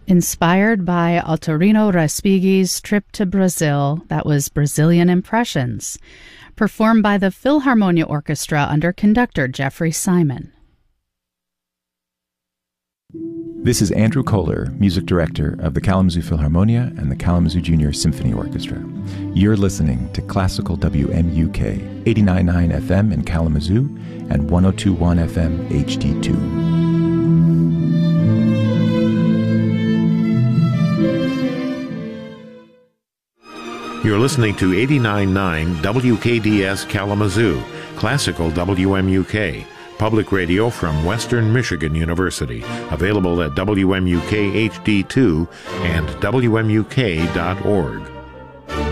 Inspired by Autorino Respighi's trip to Brazil, that was Brazilian Impressions, performed by the Philharmonia Orchestra under conductor Jeffrey Simon. This is Andrew Kohler, music director of the Kalamazoo Philharmonia and the Kalamazoo Junior Symphony Orchestra. You're listening to Classical WMUK, 89.9 FM in Kalamazoo and 102.1 FM HD2. You're listening to 89.9 WKDS Kalamazoo, Classical WMUK, public radio from Western Michigan University, available at WMUK HD2 and WMUK.org.